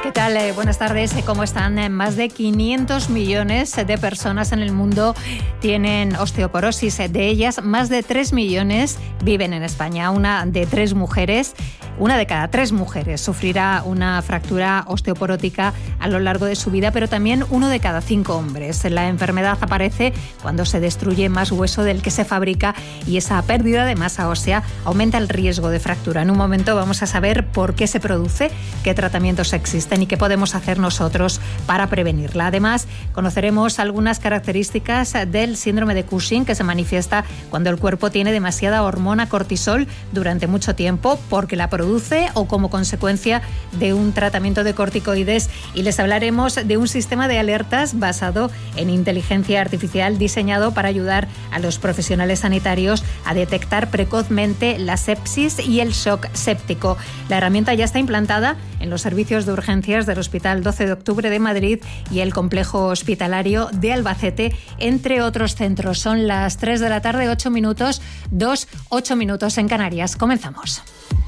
¿Qué tal? Buenas tardes. ¿Cómo están? Más de 500 millones de personas en el mundo tienen osteoporosis. De ellas, más de 3 millones viven en España. Una de cada 3 mujeres sufrirá una fractura osteoporótica a lo largo de su vida, pero también 1 de cada 5 hombres. La enfermedad aparece cuando se destruye más hueso del que se fabrica y esa pérdida de masa ósea aumenta el riesgo de fractura. En un momento vamos a saber por qué se produce, qué tratamientos existen y qué podemos hacer nosotros para prevenirla. Además, conoceremos algunas características del síndrome de Cushing, que se manifiesta cuando el cuerpo tiene demasiada hormona cortisol durante mucho tiempo porque la produce o como consecuencia de un tratamiento de corticoides, y les hablaremos de un sistema de alertas basado en inteligencia artificial diseñado para ayudar a los profesionales sanitarios a detectar precozmente la sepsis y el shock séptico. La herramienta ya está implantada en los servicios de urgencias del Hospital 12 de Octubre de Madrid y el Complejo Hospitalario de Albacete, entre otros centros. Son las 3 de la tarde, 8 minutos, 8 minutos en Canarias. Comenzamos.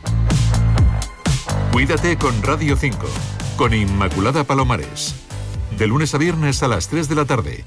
Cuídate con Radio 5, con Inmaculada Palomares. De lunes a viernes a las 3 de la tarde.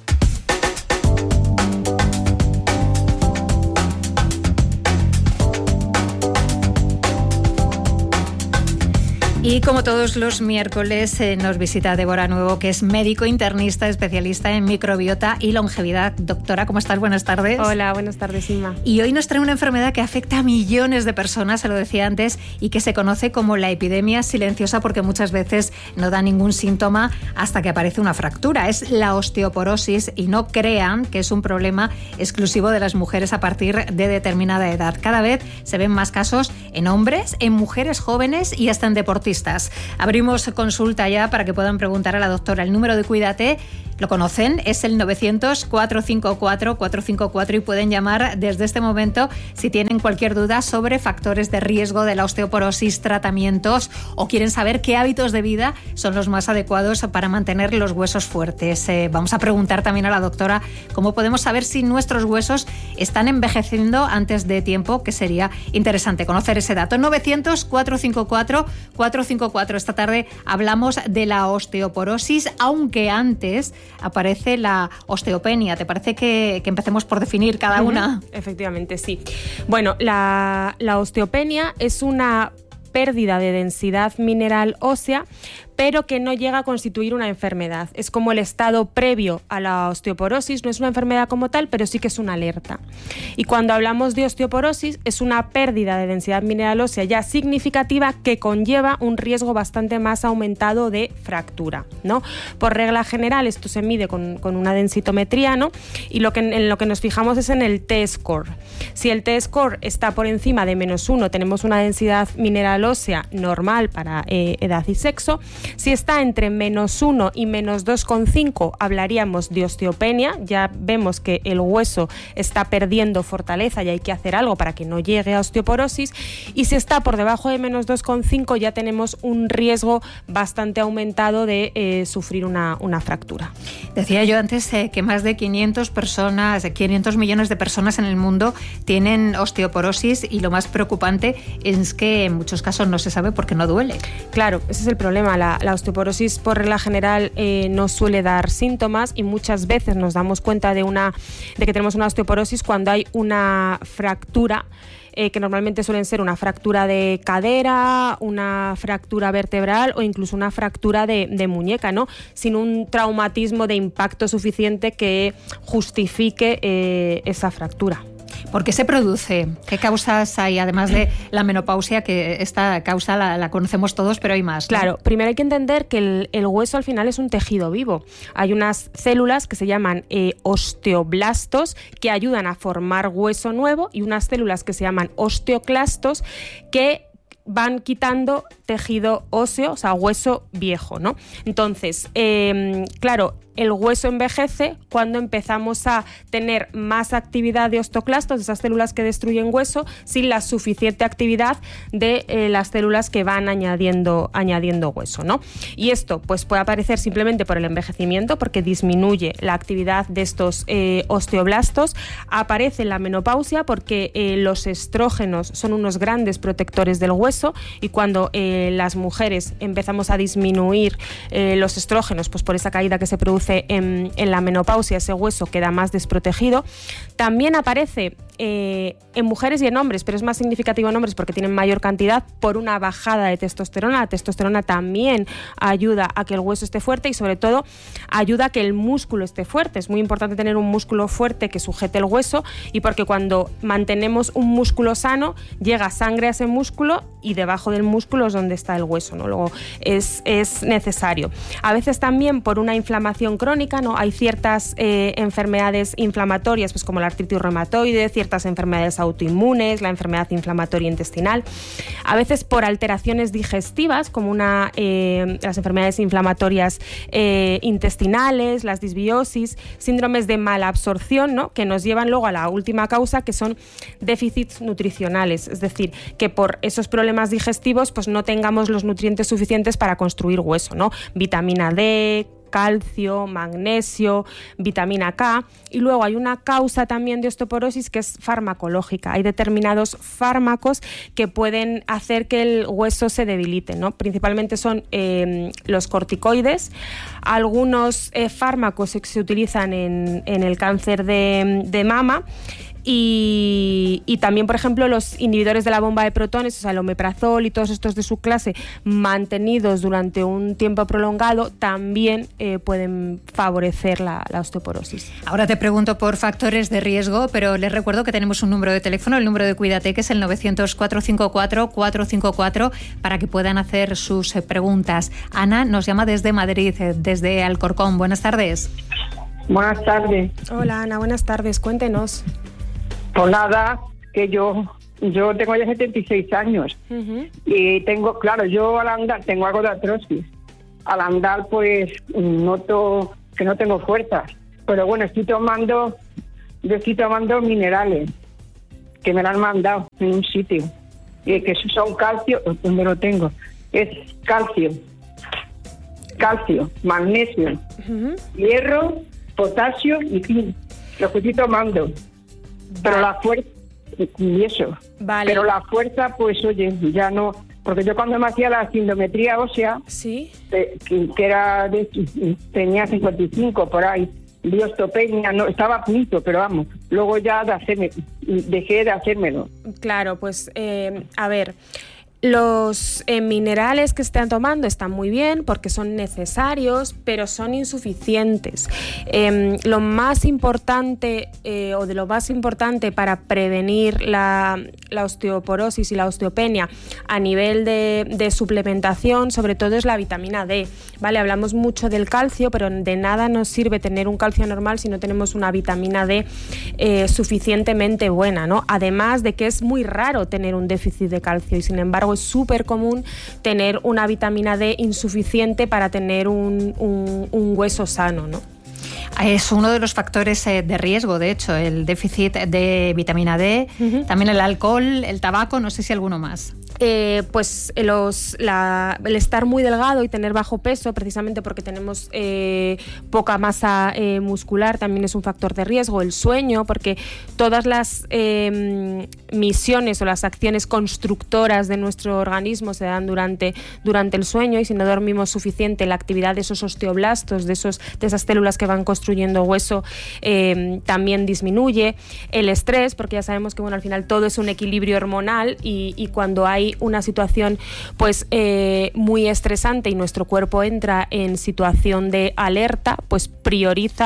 Y como todos los miércoles nos visita Débora Nuevo, que es médico internista, especialista en microbiota y longevidad. Doctora, ¿cómo estás? Buenas tardes. Hola, buenas tardes, Inma. Y hoy nos trae una enfermedad que afecta a millones de personas, se lo decía antes, y que se conoce como la epidemia silenciosa porque muchas veces no da ningún síntoma hasta que aparece una fractura. Es la osteoporosis, y no crean que es un problema exclusivo de las mujeres a partir de determinada edad. Cada vez se ven más casos en hombres, en mujeres jóvenes y hasta en deportistas. Abrimos consulta ya para que puedan preguntar a la doctora. El número de Cuídate lo conocen, es el 900-454-454 y pueden llamar desde este momento si tienen cualquier duda sobre factores de riesgo de la osteoporosis, tratamientos o quieren saber qué hábitos de vida son los más adecuados para mantener los huesos fuertes. Vamos a preguntar también a la doctora cómo podemos saber si nuestros huesos están envejeciendo antes de tiempo, que sería interesante conocer ese dato. 900-454-454. Esta tarde hablamos de la osteoporosis, aunque antes aparece la osteopenia. ¿Te parece que empecemos por definir cada una? Efectivamente, sí. Bueno, la osteopenia es una pérdida de densidad mineral ósea, pero que no llega a constituir una enfermedad. Es como el estado previo a la osteoporosis, no es una enfermedad como tal, pero sí que es una alerta. Y cuando hablamos de osteoporosis, es una pérdida de densidad mineral ósea ya significativa que conlleva un riesgo bastante más aumentado de fractura, ¿no? Por regla general, esto se mide con una densitometría, ¿no? Y en lo que nos fijamos es en el T-score. Si el T-score está por encima de -1, tenemos una densidad mineral ósea normal para edad y sexo. Si está entre -1 y -2,5, hablaríamos de osteopenia. Ya vemos que el hueso está perdiendo fortaleza y hay que hacer algo para que no llegue a osteoporosis. Y si está por debajo de -2,5, ya tenemos un riesgo bastante aumentado de sufrir una fractura. Decía yo antes que más de 500 millones de personas en el mundo tienen osteoporosis, y lo más preocupante es que en muchos casos no se sabe porque no duele. Claro, ese es el problema. La osteoporosis, por regla general, no suele dar síntomas, y muchas veces nos damos cuenta de que tenemos una osteoporosis cuando hay una fractura, que normalmente suelen ser una fractura de cadera, una fractura vertebral o incluso una fractura de muñeca, ¿no? Sin un traumatismo de impacto suficiente que justifique esa fractura. ¿Por qué se produce? ¿Qué causas hay? Además de la menopausia, que esta causa la conocemos todos, pero hay más, ¿no? Claro, primero hay que entender que el hueso al final es un tejido vivo. Hay unas células que se llaman osteoblastos, que ayudan a formar hueso nuevo, y unas células que se llaman osteoclastos, que van quitando tejido óseo, o sea, hueso viejo, ¿no? Entonces, claro, el hueso envejece cuando empezamos a tener más actividad de osteoclastos, de esas células que destruyen hueso, sin la suficiente actividad de las células que van añadiendo hueso, ¿no? Y esto pues puede aparecer simplemente por el envejecimiento, porque disminuye la actividad de estos osteoblastos. Aparece en la menopausia porque los estrógenos son unos grandes protectores del hueso, y cuando las mujeres empezamos a disminuir los estrógenos, pues por esa caída que se produce en la menopausia, ese hueso queda más desprotegido. También aparece en mujeres y en hombres, pero es más significativo en hombres porque tienen mayor cantidad, por una bajada de testosterona. La testosterona también ayuda a que el hueso esté fuerte, y sobre todo ayuda a que el músculo esté fuerte. Es muy importante tener un músculo fuerte que sujete el hueso, y porque cuando mantenemos un músculo sano, llega sangre a ese músculo, y debajo del músculo es donde está el hueso, ¿no? Luego es necesario. A veces también por una inflamación crónica, ¿no? Hay ciertas enfermedades inflamatorias, pues como la artritis reumatoide, ciertas enfermedades autoinmunes, la enfermedad inflamatoria intestinal. A veces por alteraciones digestivas, como las enfermedades inflamatorias intestinales, las disbiosis, síndromes de mala absorción, ¿no? Que nos llevan luego a la última causa, que son déficits nutricionales. Es decir, que por esos problemas digestivos pues no tengamos los nutrientes suficientes para construir hueso, ¿no? Vitamina D, calcio, magnesio, vitamina K. Y luego hay una causa también de osteoporosis que es farmacológica. Hay determinados fármacos que pueden hacer que el hueso se debilite, ¿no? Principalmente son los corticoides, algunos fármacos que se utilizan en el cáncer de mama, y también, por ejemplo, los inhibidores de la bomba de protones, o sea, el omeprazol y todos estos de su clase, mantenidos durante un tiempo prolongado, también pueden favorecer la osteoporosis. Ahora te pregunto por factores de riesgo, pero les recuerdo que tenemos un número de teléfono, el número de Cuídate, que es el 900-454-454, para que puedan hacer sus preguntas. Ana nos llama desde Madrid, desde Alcorcón. Buenas tardes. Buenas tardes. Hola, Ana, buenas tardes. Cuéntenos. Pues nada, que yo tengo ya 76 años. Uh-huh. Y tengo, claro, yo al andar tengo algo de artrosis. Al andar pues noto que no tengo fuerza. Pero bueno, estoy tomando minerales que me lo han mandado en un sitio. Y que son calcio, donde lo tengo. Es calcio, magnesio, uh-huh, hierro, potasio y zinc. Lo que estoy tomando. Pero la fuerza, y eso. Vale. Pero la fuerza, pues oye, ya no. Porque yo cuando me hacía la sintometría ósea, ¿sí? Que era tenía 55 por ahí, vi osteopenia, no, estaba a punto, pero vamos, luego ya dejé de hacérmelo. Claro, pues a ver. Los minerales que están tomando están muy bien porque son necesarios, pero son insuficientes. Lo más importante o de lo más importante para prevenir la osteoporosis y la osteopenia a nivel de suplementación, sobre todo, es la vitamina D. ¿Vale? Hablamos mucho del calcio, pero de nada nos sirve tener un calcio normal si no tenemos una vitamina D suficientemente buena, ¿no? Además de que es muy raro tener un déficit de calcio, y sin embargo es súper común tener una vitamina D insuficiente para tener un hueso sano, ¿no? Es uno de los factores de riesgo, de hecho, el déficit de vitamina D, uh-huh, también el alcohol, el tabaco, no sé si alguno más. Pues el estar muy delgado y tener bajo peso, precisamente porque tenemos poca masa muscular, también es un factor de riesgo. El sueño, porque todas las misiones o las acciones constructoras de nuestro organismo se dan durante el sueño, y si no dormimos suficiente, la actividad de esos osteoblastos, de esas células que van construyendo hueso, también disminuye. El estrés, porque ya sabemos que al final todo es un equilibrio hormonal, y cuando hay una situación pues muy estresante y nuestro cuerpo entra en situación de alerta, pues prioriza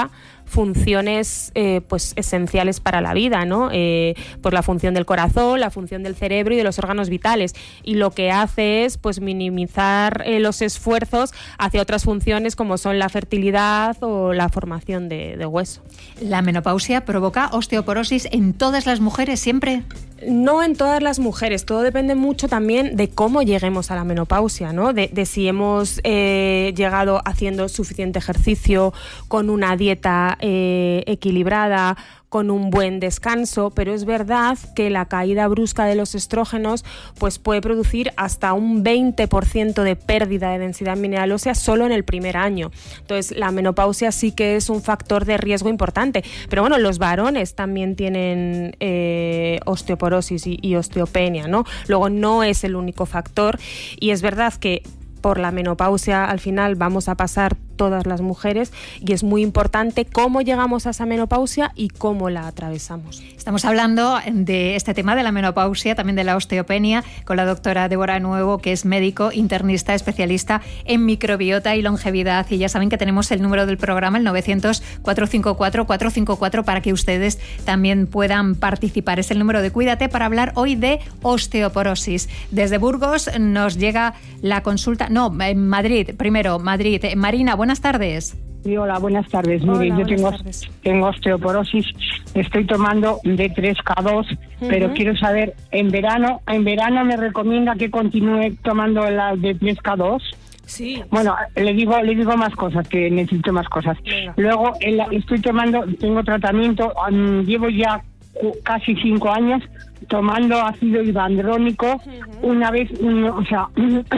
funciones pues esenciales para la vida, ¿no? Pues la función del corazón, la función del cerebro y de los órganos vitales, y lo que hace es pues minimizar los esfuerzos hacia otras funciones como son la fertilidad o la formación de hueso. ¿La menopausia provoca osteoporosis en todas las mujeres siempre? No en todas las mujeres, todo depende mucho también de cómo lleguemos a la menopausia, ¿no? De si hemos llegado haciendo suficiente ejercicio, con una dieta equilibrada, con un buen descanso, pero es verdad que la caída brusca de los estrógenos pues puede producir hasta un 20% de pérdida de densidad mineral ósea solo en el primer año. Entonces, la menopausia sí que es un factor de riesgo importante. Pero bueno, los varones también tienen osteoporosis y osteopenia, ¿no? Luego, no es el único factor, y es verdad que por la menopausia al final vamos a pasar todas las mujeres, y es muy importante cómo llegamos a esa menopausia y cómo la atravesamos. Estamos hablando de este tema de la menopausia, también de la osteopenia, con la doctora Débora Nuevo, que es médico, internista, especialista en microbiota y longevidad. Y ya saben que tenemos el número del programa, el 900-454-454, para que ustedes también puedan participar. Es el número de Cuídate, para hablar hoy de osteoporosis. Desde Burgos nos llega la consulta, en Madrid, primero, Madrid. Marina, buenas tardes. Sí, hola, buenas tardes. Mire, yo tengo osteoporosis, estoy tomando D3K2, pero quiero saber, en verano me recomienda que continúe tomando la D3K2. Sí. Bueno, le digo más cosas, que necesito más cosas. Venga. Luego tengo tratamiento, llevo ya casi 5 años tomando ácido hidroandrónico una vez, una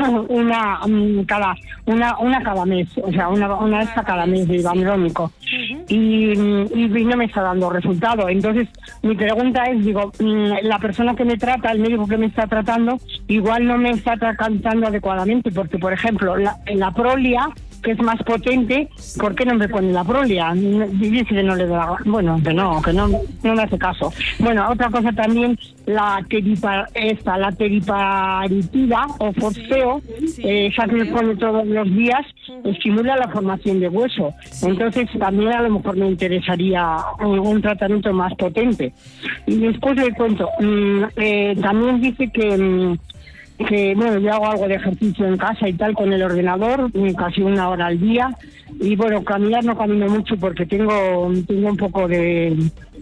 cada mes, o sea, una vez cada mes de hidroandrónico, y no me está dando resultado. Entonces, mi pregunta es, la persona que me trata, el médico que me está tratando, igual no me está tratando adecuadamente, porque, por ejemplo, la Prolia, que es más potente, ¿por qué no me pone la Prolia? Dice que no le da, que no me hace caso. Bueno, otra cosa también, la teriparitida o forceo, esa que me pone todos los días, estimula la formación de hueso. Entonces también a lo mejor me interesaría un tratamiento más potente. Y después le cuento, también dice que yo hago algo de ejercicio en casa y tal con el ordenador, casi 1 hora al día, y bueno, caminar no camino mucho porque tengo un poco de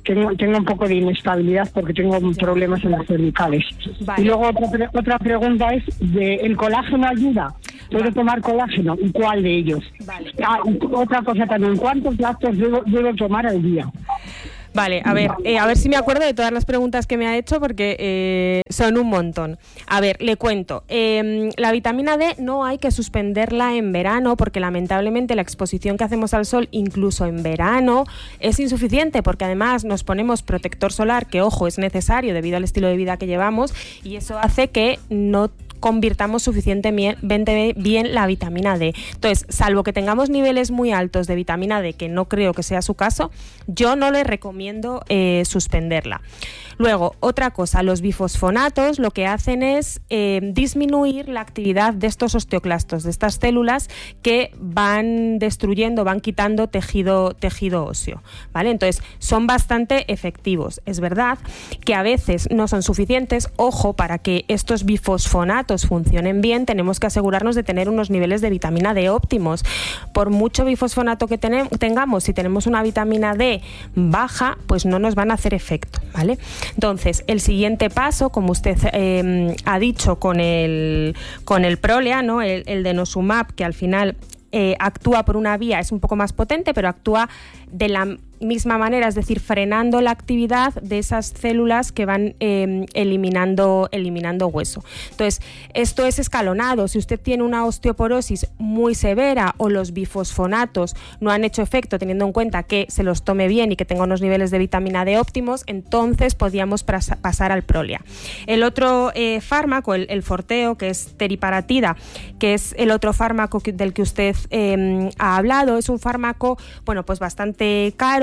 inestabilidad, porque tengo problemas en las cervicales. Vale. Y luego otra pregunta es, ¿el colágeno ayuda? ¿Puedo tomar colágeno? ¿Y cuál de ellos? Vale. Otra cosa también, ¿cuántos lácteos debo tomar al día? Vale, a ver si me acuerdo de todas las preguntas que me ha hecho, porque son un montón. A ver, le cuento. La vitamina D no hay que suspenderla en verano, porque lamentablemente la exposición que hacemos al sol, incluso en verano, es insuficiente, porque además nos ponemos protector solar, que, ojo, es necesario debido al estilo de vida que llevamos, y eso hace que no convirtamos suficientemente bien la vitamina D. Entonces, salvo que tengamos niveles muy altos de vitamina D, que no creo que sea su caso, yo no le recomiendo suspenderla. Luego, otra cosa, los bifosfonatos lo que hacen es disminuir la actividad de estos osteoclastos, de estas células que van destruyendo, van quitando tejido óseo, ¿vale? Entonces, son bastante efectivos. Es verdad que a veces no son suficientes. Ojo, para que estos bifosfonatos funcionen bien, tenemos que asegurarnos de tener unos niveles de vitamina D óptimos. Por mucho bifosfonato que tengamos, si tenemos una vitamina D baja, pues no nos van a hacer efecto, ¿vale? Entonces, el siguiente paso, como usted ha dicho con el Prolia, ¿no? El denosumab, que al final actúa por una vía, es un poco más potente, pero actúa de la misma manera, es decir, frenando la actividad de esas células que van eliminando hueso. Entonces, esto es escalonado. Si usted tiene una osteoporosis muy severa o los bifosfonatos no han hecho efecto, teniendo en cuenta que se los tome bien y que tenga unos niveles de vitamina D óptimos, entonces podríamos pasar al Prolia. El otro fármaco, el Forteo, que es teriparatida, que es el otro fármaco del que usted ha hablado, es un fármaco, pues bastante caro,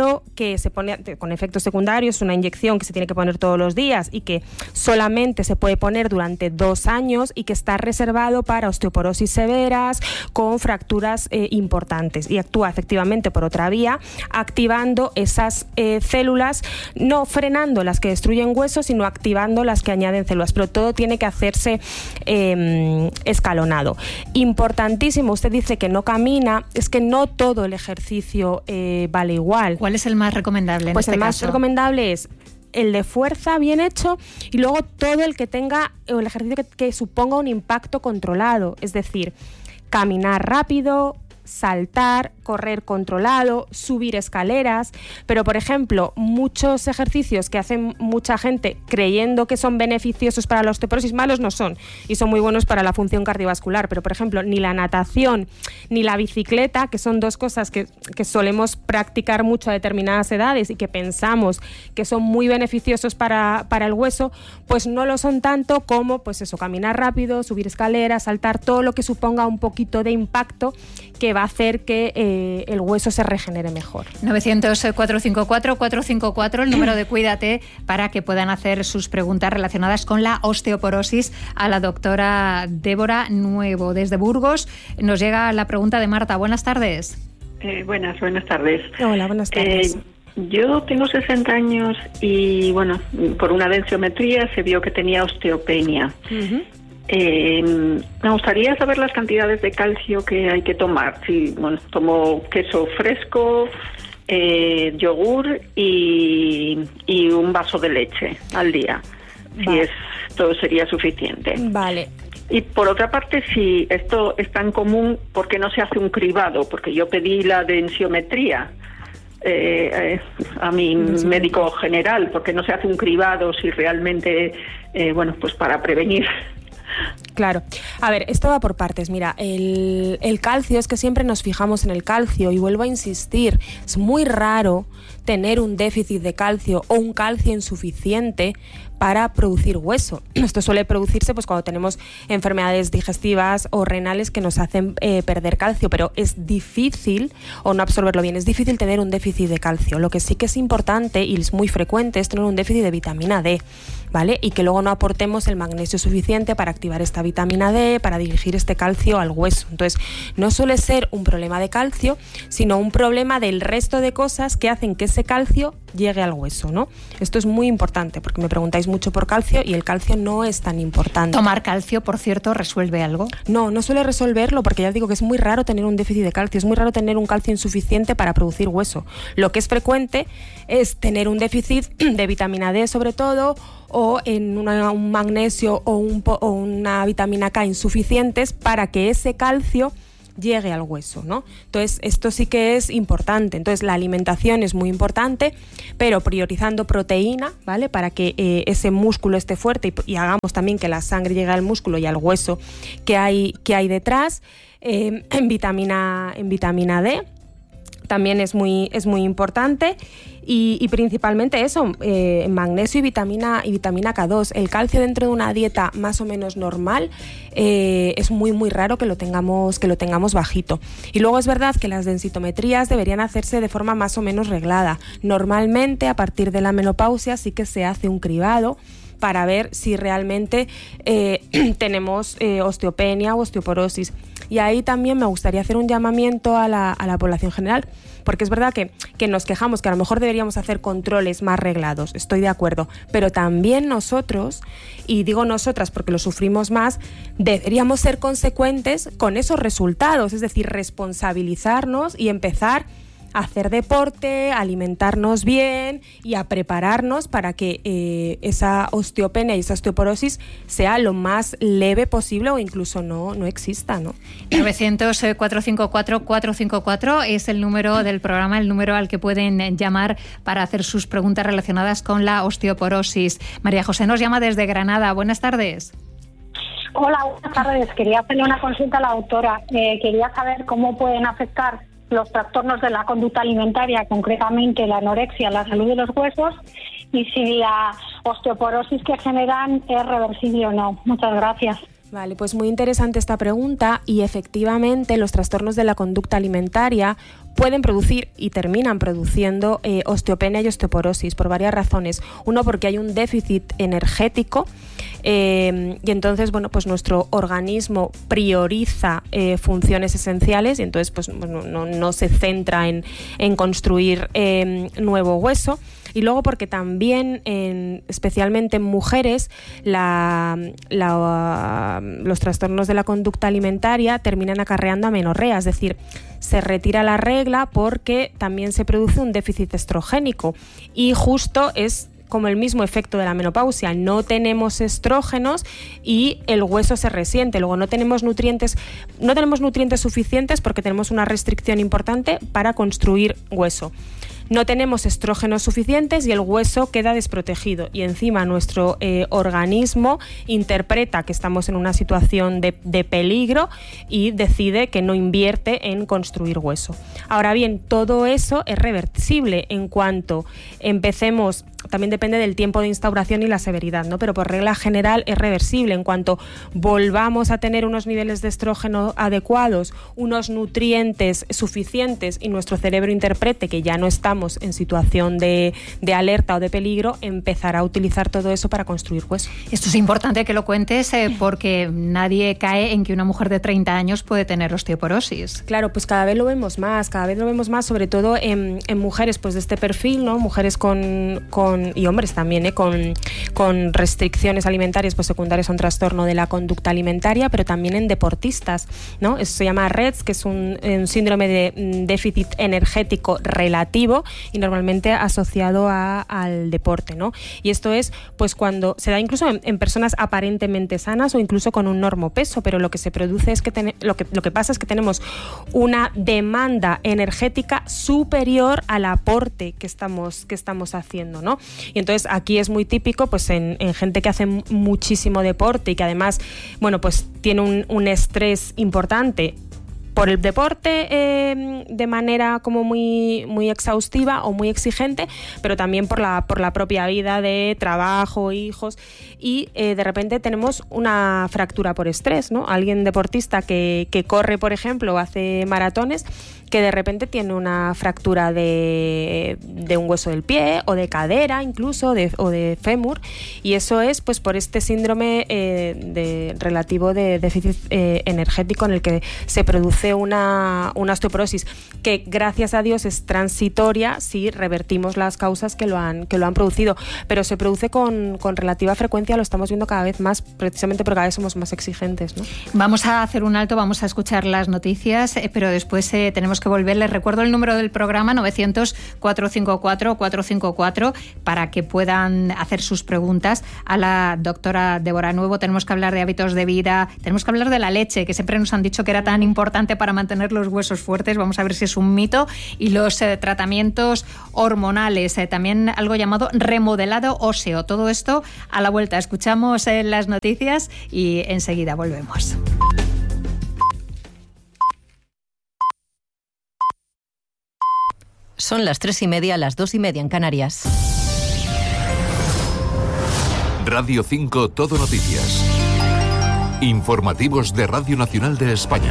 pero que se pone con efectos secundarios, una inyección que se tiene que poner todos los días y que solamente se puede poner durante 2 años y que está reservado para osteoporosis severas con fracturas importantes, y actúa efectivamente por otra vía, activando esas células, no frenando las que destruyen huesos, sino activando las que añaden células, pero todo tiene que hacerse escalonado. Importantísimo, usted dice que no camina, es que no todo el ejercicio vale igual. ¿Cuál es el más recomendable en este caso? Pues el más recomendable es el de fuerza bien hecho, y luego todo el que tenga, o el ejercicio que suponga un impacto controlado, es decir, caminar rápido, saltar, correr controlado, subir escaleras. Pero, por ejemplo, muchos ejercicios que hacen mucha gente creyendo que son beneficiosos para la osteoporosis, malos no son, y son muy buenos para la función cardiovascular. Pero, por ejemplo, ni la natación ni la bicicleta, que son 2 cosas que solemos practicar mucho a determinadas edades y que pensamos que son muy beneficiosos para el hueso, pues no lo son tanto como, pues eso, caminar rápido, subir escaleras, saltar, todo lo que suponga un poquito de impacto que va a hacer que el hueso se regenere mejor. 900-454-454, el número de Cuídate, para que puedan hacer sus preguntas relacionadas con la osteoporosis a la doctora Débora Nuevo. Desde Burgos nos llega la pregunta de Marta. Buenas tardes. Buenas tardes. Hola, buenas tardes. Yo tengo 60 años y, bueno, por una densitometría se vio que tenía osteopenia. Uh-huh. Me gustaría saber las cantidades de calcio que hay que tomar. Si, bueno, tomo queso fresco, yogur y un vaso de leche al día. Vale. Si esto sería suficiente. Vale. Y por otra parte, si esto es tan común, ¿por qué no se hace un cribado? Porque yo pedí la densiometría a mi médico general, ¿por qué no se hace un cribado si realmente, bueno, pues para prevenir? Claro. A ver, esto va por partes. Mira, el calcio, es que siempre nos fijamos en el calcio, y vuelvo a insistir, es muy raro tener un déficit de calcio o un calcio insuficiente para producir hueso. Esto suele producirse pues cuando tenemos enfermedades digestivas o renales que nos hacen perder calcio, pero es difícil, o no absorberlo bien, es difícil tener un déficit de calcio. Lo que sí que es importante y es muy frecuente es tener un déficit de vitamina D, ¿vale? Y que luego no aportemos el magnesio suficiente para activar esta vitamina D, para dirigir este calcio al hueso. Entonces, no suele ser un problema de calcio, sino un problema del resto de cosas que hacen que ese calcio llegue al hueso, ¿no? Esto es muy importante, porque me preguntáis mucho por calcio y el calcio no es tan importante. ¿Tomar calcio, por cierto, resuelve algo? No suele resolverlo, porque ya digo que es muy raro tener un déficit de calcio, es muy raro tener un calcio insuficiente para producir hueso. Lo que es frecuente es tener un déficit de vitamina D, sobre todo, o en un magnesio o una vitamina K insuficientes para que ese calcio llegue al hueso, ¿no? Entonces, esto sí que es importante. Entonces, la alimentación es muy importante, pero priorizando proteína, ¿vale? Para que ese músculo esté fuerte y hagamos también que la sangre llegue al músculo y al hueso que hay detrás. En vitamina D también es muy importante. Y principalmente eso, magnesio y vitamina K2. El calcio dentro de una dieta más o menos normal es muy raro que lo tengamos bajito. Y luego es verdad que las densitometrías deberían hacerse de forma más o menos reglada. Normalmente, a partir de la menopausia, sí que se hace un cribado para ver si realmente tenemos osteopenia o osteoporosis. Y ahí también me gustaría hacer un llamamiento a la población general, porque es verdad que nos quejamos que a lo mejor deberíamos hacer controles más reglados, estoy de acuerdo, pero también nosotros, y digo nosotras porque lo sufrimos más, deberíamos ser consecuentes con esos resultados, es decir, responsabilizarnos y empezar a hacer deporte, a alimentarnos bien y a prepararnos para que esa osteopenia y esa osteoporosis sea lo más leve posible o incluso no exista, ¿no? 900-454-454 es el número del programa, el número al que pueden llamar para hacer sus preguntas relacionadas con la osteoporosis. María José nos llama desde Granada. Buenas tardes. Hola, buenas tardes. Quería hacerle una consulta a la doctora. Quería saber cómo pueden afectar los trastornos de la conducta alimentaria, concretamente la anorexia, la salud de los huesos, y si la osteoporosis que generan es reversible o no. Muchas gracias. Vale, pues muy interesante esta pregunta y efectivamente los trastornos de la conducta alimentaria pueden producir y terminan produciendo osteopenia y osteoporosis por varias razones. Uno, porque hay un déficit energético y entonces, bueno, pues nuestro organismo prioriza funciones esenciales y entonces pues no se centra en construir nuevo hueso. Y luego porque también, especialmente en mujeres, los trastornos de la conducta alimentaria terminan acarreando amenorrea, es decir, se retira la regla porque también se produce un déficit estrogénico y justo es como el mismo efecto de la menopausia, no tenemos estrógenos y el hueso se resiente, luego no tenemos nutrientes suficientes porque tenemos una restricción importante para construir hueso. No tenemos estrógenos suficientes y el hueso queda desprotegido y encima nuestro organismo interpreta que estamos en una situación de peligro y decide que no invierte en construir hueso. Ahora bien, todo eso es reversible en cuanto empecemos, también depende del tiempo de instauración y la severidad, ¿no? Pero por regla general es reversible en cuanto volvamos a tener unos niveles de estrógeno adecuados, unos nutrientes suficientes y nuestro cerebro interprete que ya no estamos en situación de alerta o de peligro, empezará a utilizar todo eso para construir hueso. Esto es importante que lo cuentes porque nadie cae en que una mujer de 30 años puede tener osteoporosis. Claro, pues cada vez lo vemos más, sobre todo en mujeres pues de este perfil, ¿no? Mujeres y hombres también, con restricciones alimentarias pues secundarias a un trastorno de la conducta alimentaria, pero también en deportistas, ¿no? Eso se llama REDS, que es un síndrome de déficit energético relativo y normalmente asociado al deporte, ¿no? Y esto es pues cuando se da incluso en personas aparentemente sanas o incluso con un normopeso, pero lo que se produce es que lo que pasa es que tenemos una demanda energética superior al aporte que estamos haciendo, ¿no? Y entonces aquí es muy típico pues en gente que hace muchísimo deporte y que además, bueno, pues tiene un estrés importante por el deporte de manera como muy, muy exhaustiva o muy exigente, pero también por la propia vida de trabajo, hijos, y de repente tenemos una fractura por estrés, ¿no? Alguien deportista que corre, por ejemplo, o hace maratones, que de repente tiene una fractura de un hueso del pie o de cadera incluso o de fémur, y eso es pues por este síndrome relativo de déficit energético en el que se produce una osteoporosis que gracias a Dios es transitoria si revertimos las causas que lo han producido, pero se produce con relativa frecuencia, lo estamos viendo cada vez más precisamente porque cada vez somos más exigentes, ¿no? Vamos a hacer un alto, vamos a escuchar las noticias, pero después tenemos que volver. Les recuerdo el número del programa 900-454-454 para que puedan hacer sus preguntas a la doctora Débora Nuevo. Tenemos que hablar de hábitos de vida, tenemos que hablar de la leche, que siempre nos han dicho que era tan importante para mantener los huesos fuertes. Vamos a ver si es un mito. Y los tratamientos hormonales, también algo llamado remodelado óseo. Todo esto a la vuelta. Escuchamos las noticias y enseguida volvemos. Son las 3:30, las 2:30 en Canarias. Radio 5 Todo Noticias. Informativos de Radio Nacional de España.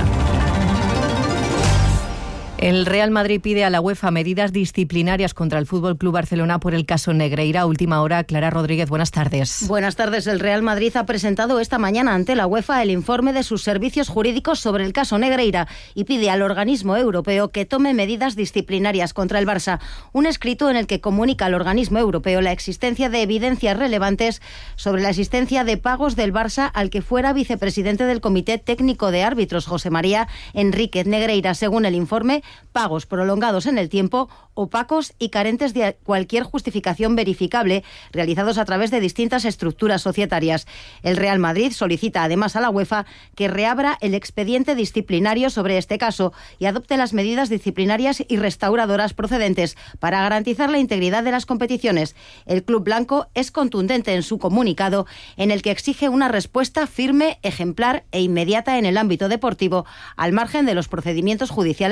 El Real Madrid pide a la UEFA medidas disciplinarias contra el Fútbol Club Barcelona por el caso Negreira. Última hora, Clara Rodríguez, buenas tardes. Buenas tardes. El Real Madrid ha presentado esta mañana ante la UEFA el informe de sus servicios jurídicos sobre el caso Negreira y pide al organismo europeo que tome medidas disciplinarias contra el Barça. Un escrito en el que comunica al organismo europeo la existencia de evidencias relevantes sobre la existencia de pagos del Barça al que fuera vicepresidente del Comité Técnico de Árbitros, José María Enríquez Negreira. Según el informe, pagos prolongados en el tiempo, opacos y carentes de cualquier justificación verificable, realizados a través de distintas estructuras societarias. El Real Madrid solicita además a la UEFA que reabra el expediente disciplinario sobre este caso y adopte las medidas disciplinarias y restauradoras procedentes para garantizar la integridad de las competiciones. El club blanco es contundente en su comunicado, en el que exige una respuesta firme, ejemplar e inmediata en el ámbito deportivo, al margen de los procedimientos judiciales en curso.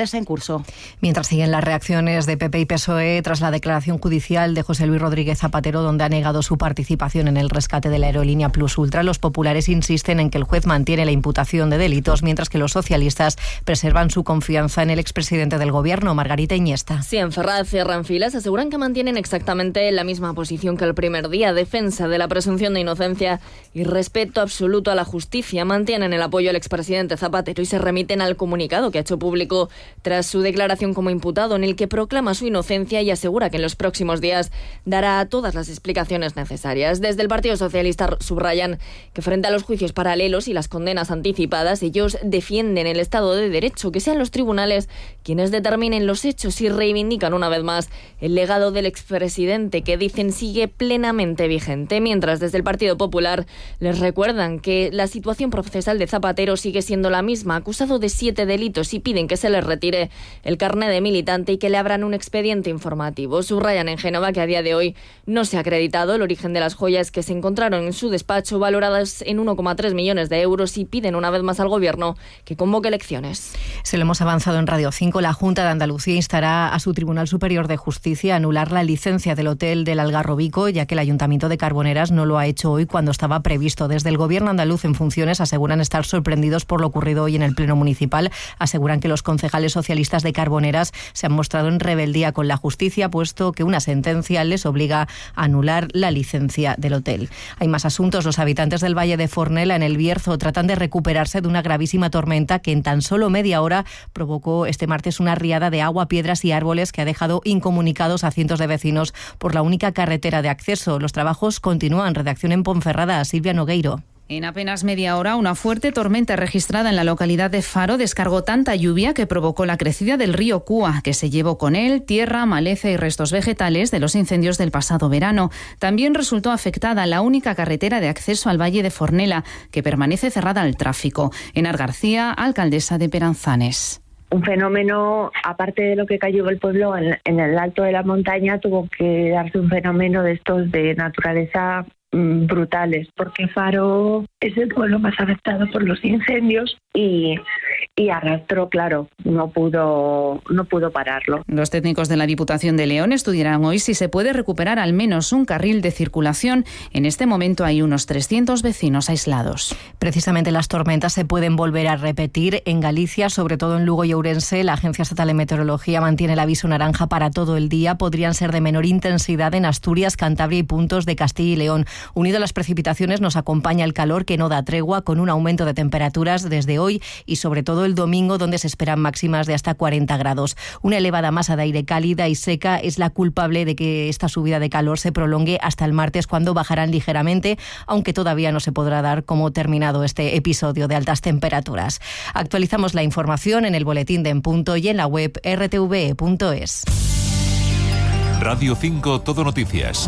Pulso. Mientras siguen las reacciones de PP y PSOE tras la declaración judicial de José Luis Rodríguez Zapatero, donde ha negado su participación en el rescate de la aerolínea Plus Ultra, los populares insisten en que el juez mantiene la imputación de delitos, mientras que los socialistas preservan su confianza en el expresidente del Gobierno, Margarita Iniesta. Sí, en Ferraz cierran filas, aseguran que mantienen exactamente la misma posición que el primer día, defensa de la presunción de inocencia y respeto absoluto a la justicia. Mantienen el apoyo al expresidente Zapatero y se remiten al comunicado que ha hecho público tras su declaración como imputado, en el que proclama su inocencia y asegura que en los próximos días dará todas las explicaciones necesarias. Desde el Partido Socialista subrayan que frente a los juicios paralelos y las condenas anticipadas, ellos defienden el Estado de Derecho, que sean los tribunales quienes determinen los hechos, y reivindican una vez más el legado del expresidente, que dicen sigue plenamente vigente, mientras desde el Partido Popular les recuerdan que la situación procesal de Zapatero sigue siendo la misma, acusado de 7 delitos, y piden que se les retire el carné de militante y que le abran un expediente informativo. Subrayan en Génova que a día de hoy no se ha acreditado el origen de las joyas que se encontraron en su despacho, valoradas en 1,3 millones de euros, y piden una vez más al Gobierno que convoque elecciones. Se lo hemos avanzado en Radio 5. La Junta de Andalucía instará a su Tribunal Superior de Justicia a anular la licencia del Hotel del Algarrobico, ya que el Ayuntamiento de Carboneras no lo ha hecho hoy cuando estaba previsto. Desde el Gobierno andaluz en funciones aseguran estar sorprendidos por lo ocurrido hoy en el Pleno Municipal. Aseguran que los concejales socialistas de Carboneras se han mostrado en rebeldía con la justicia, puesto que una sentencia les obliga a anular la licencia del hotel. Hay más asuntos. Los habitantes del Valle de Fornela, en el Bierzo, tratan de recuperarse de una gravísima tormenta que en tan solo media hora provocó este martes una riada de agua, piedras y árboles que ha dejado incomunicados a cientos de vecinos por la única carretera de acceso. Los trabajos continúan. Redacción en Ponferrada, Silvia Nogueiro. En apenas media hora, una fuerte tormenta registrada en la localidad de Faro descargó tanta lluvia que provocó la crecida del río Cúa, que se llevó con él tierra, maleza y restos vegetales de los incendios del pasado verano. También resultó afectada la única carretera de acceso al Valle de Fornela, que permanece cerrada al tráfico. Enar García, alcaldesa de Peranzanes. Un fenómeno, aparte de lo que cayó el pueblo, en el alto de la montaña tuvo que darse un fenómeno de estos de naturaleza brutales, porque Faro es el pueblo más afectado por los incendios y arrastró, claro, no pudo pararlo. Los técnicos de la Diputación de León estudiarán hoy si se puede recuperar al menos un carril de circulación. En este momento hay unos 300 vecinos aislados. Precisamente las tormentas se pueden volver a repetir en Galicia, sobre todo en Lugo y Ourense. La Agencia Estatal de Meteorología mantiene el aviso naranja para todo el día. Podrían ser de menor intensidad en Asturias, Cantabria y puntos de Castilla y León. Unido a las precipitaciones nos acompaña el calor, que no da tregua, con un aumento de temperaturas desde hoy y sobre todo el domingo, donde se esperan máximas de hasta 40 grados. Una elevada masa de aire cálida y seca es la culpable de que esta subida de calor se prolongue hasta el martes, cuando bajarán ligeramente, aunque todavía no se podrá dar como terminado este episodio de altas temperaturas. Actualizamos la información en el boletín de En Punto y en la web rtve.es. Radio 5 Todo Noticias.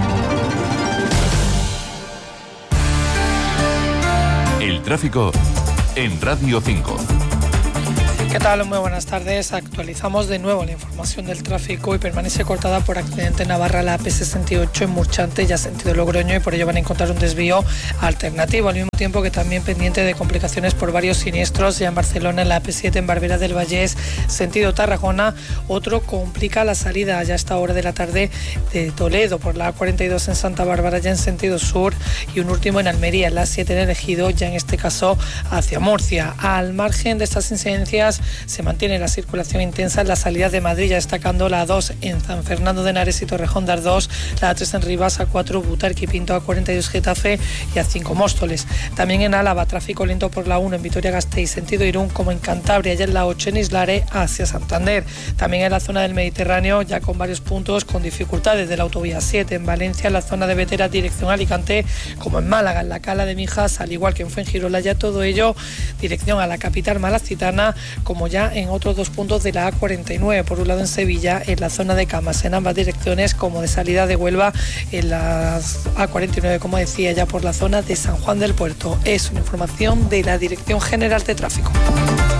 El tráfico en Radio 5. ¿Qué tal? Muy buenas tardes. Actualizamos de nuevo la información del tráfico y permanece cortada por accidente en Navarra la AP68 en Murchante, ya sentido Logroño, y por ello van a encontrar un desvío alternativo, al mismo tiempo que también pendiente de complicaciones por varios siniestros ya en Barcelona, en la AP7 en Barbera del Vallés, sentido Tarragona. Otro complica la salida ya a esta hora de la tarde de Toledo por la A42 en Santa Bárbara, ya en sentido sur, y un último en Almería, en la A7 en El Ejido, ya en este caso hacia Murcia. Al margen de estas incidencias, se mantiene la circulación intensa en la salida de Madrid, ya destacando la A2 en San Fernando de Henares y Torrejón de Ardoz, la A3 en Rivas, A4 Butarque y Pinto, A42 Getafe y A5 Móstoles. También en Álava, tráfico lento por la 1 en Vitoria-Gasteiz, sentido Irún, como en Cantabria, ya en la 8 en Islare hacia Santander. También en la zona del Mediterráneo, ya con varios puntos con dificultades de la autovía 7 en Valencia, en la zona de Vetera, dirección Alicante, como en Málaga, en la Cala de Mijas, al igual que en Fuengirola, ya todo ello dirección a la capital malacitana, como ya en otros dos puntos de la A49, por un lado en Sevilla, en la zona de Camas, en ambas direcciones, como de salida de Huelva, en la A49, como decía, ya por la zona de San Juan del Puerto. Es una información de la Dirección General de Tráfico.